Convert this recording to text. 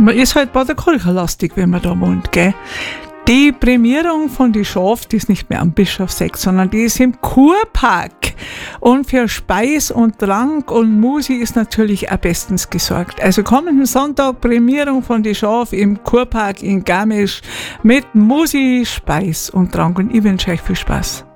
Man ist halt Baderkolcherlastig, wenn man da wohnt, gell? Die Prämierung von die Schaf, die ist nicht mehr am Bischofseck, sondern die ist im Kurpark. Und für Speis und Trank und Musi ist natürlich auch bestens gesorgt. Also kommenden Sonntag Prämierung von die Schaf im Kurpark in Garmisch mit Musi, Speis und Trank. Und ich wünsche euch viel Spaß.